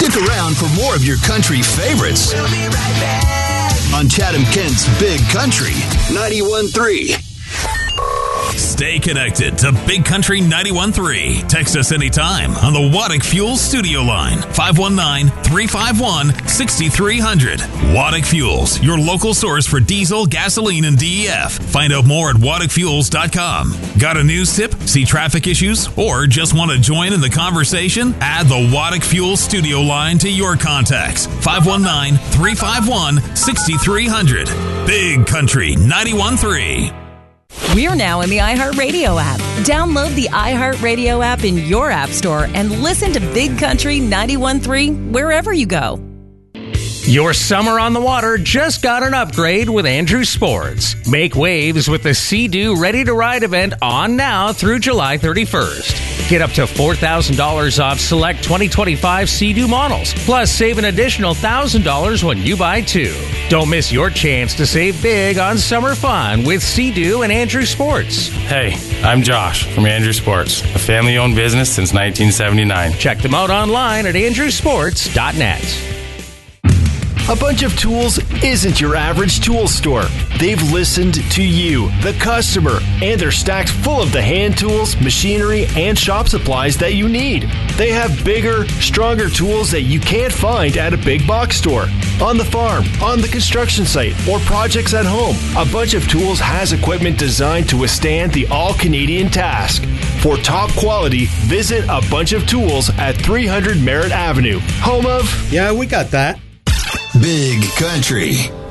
Stick around for more of your country favorites. We'll be right back on Chatham Kent's Big Country 91.3. Stay connected to Big Country 91.3. Text us anytime on the Waddick Fuel studio line, 519-351-6300. Waddick Fuels, your local source for diesel, gasoline, and DEF. Find out more at waddickfuels.com. Got a news tip, see traffic issues, or just want to join in the conversation? Add the Waddick Fuels studio line to your contacts, 519-351-6300. Big Country 91.3. We're now in the iHeartRadio app. Download the iHeartRadio app in your app store and listen to Big Country 91.3 wherever you go. Your summer on the water just got an upgrade with Andrews Sports. Make waves with the Sea-Doo Ready to Ride event on now through July 31st. Get up to $4,000 off select 2025 Sea-Doo models, plus save an additional $1,000 when you buy two. Don't miss your chance to save big on summer fun with Sea-Doo and Andrews Sports. Hey, I'm Josh from Andrews Sports, a family-owned business since 1979. Check them out online at andrewsports.net. A Bunch of Tools isn't your average tool store. They've listened to you, the customer, and they're stacked full of the hand tools, machinery, and shop supplies that you need. They have bigger, stronger tools that you can't find at a big box store. On the farm, on the construction site, or projects at home, A Bunch of Tools has equipment designed to withstand the all-Canadian task. For top quality, visit A Bunch of Tools at 300 Merritt Avenue, home of... Yeah, we got that. Big Country